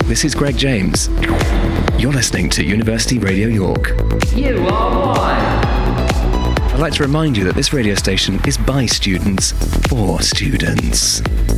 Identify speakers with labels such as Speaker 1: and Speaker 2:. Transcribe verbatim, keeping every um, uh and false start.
Speaker 1: this is Greg James. You're listening to University Radio York.
Speaker 2: You are one.
Speaker 1: I'd like to remind you that this radio station is by students for students.